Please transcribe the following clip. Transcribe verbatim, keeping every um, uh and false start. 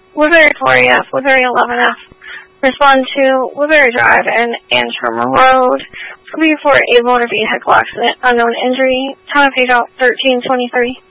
Woodbury four A F, Woodbury eleven F. Respond to Woodbury Drive and Antrim Road. Three for a motor vehicle accident. Unknown injury. Time of page out thirteen twenty-three.